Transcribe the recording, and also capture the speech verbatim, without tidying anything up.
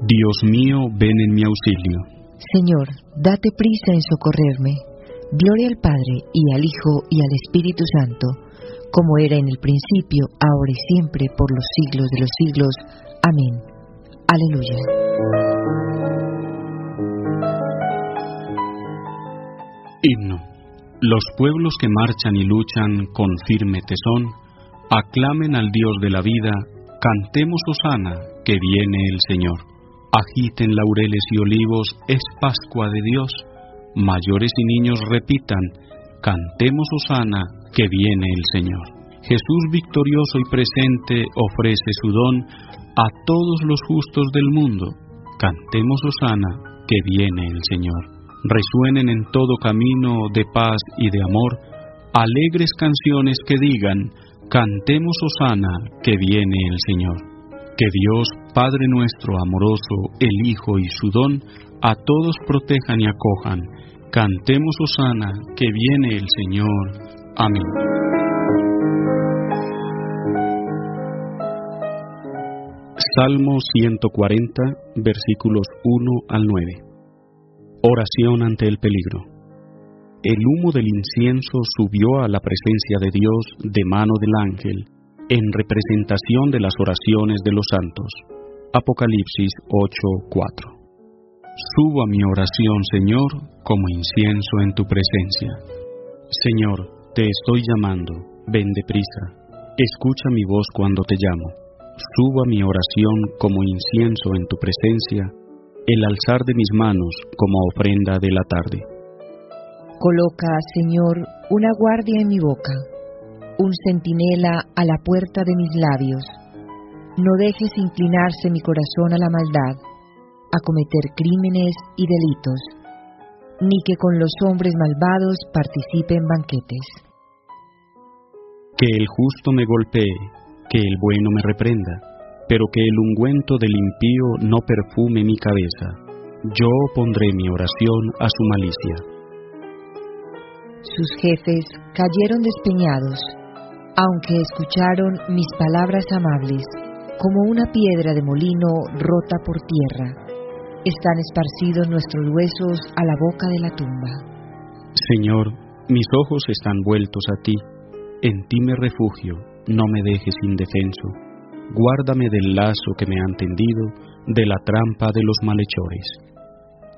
Dios mío, ven en mi auxilio. Señor, date prisa en socorrerme. Gloria al Padre, y al Hijo, y al Espíritu Santo, como era en el principio, ahora y siempre, por los siglos de los siglos. Amén. Aleluya. Himno. Los pueblos que marchan y luchan con firme tesón, aclamen al Dios de la vida, cantemos hosana, que viene el Señor. Agiten laureles y olivos, es Pascua de Dios. Mayores y niños repitan, cantemos hosana, que viene el Señor. Jesús victorioso y presente ofrece su don a todos los justos del mundo. Cantemos hosana, que viene el Señor. Resuenen en todo camino de paz y de amor alegres canciones que digan, cantemos hosana, que viene el Señor. Que Dios, Padre nuestro amoroso, el Hijo y su don, a todos protejan y acojan. Cantemos hosana, que viene el Señor. Amén. Salmo ciento cuarenta, versículos uno al nueve. Oración ante el peligro. El humo del incienso subió a la presencia de Dios de mano del ángel, en representación de las oraciones de los santos. Apocalipsis ocho cuatro. Subo a mi oración, Señor, como incienso en tu presencia. Señor, te estoy llamando, ven deprisa. Escucha mi voz cuando te llamo. Subo a mi oración como incienso en tu presencia, el alzar de mis manos como ofrenda de la tarde. Coloca, Señor, una guardia en mi boca, un centinela a la puerta de mis labios. No dejes inclinarse mi corazón a la maldad, a cometer crímenes y delitos, ni que con los hombres malvados participe en banquetes. Que el justo me golpee, que el bueno me reprenda, pero que el ungüento del impío no perfume mi cabeza. Yo opondré mi oración a su malicia. Sus jefes cayeron despeñados, aunque escucharon mis palabras amables, como una piedra de molino rota por tierra. Están esparcidos nuestros huesos a la boca de la tumba. Señor, mis ojos están vueltos a ti. En ti me refugio, no me dejes indefenso. Guárdame del lazo que me han tendido, de la trampa de los malhechores.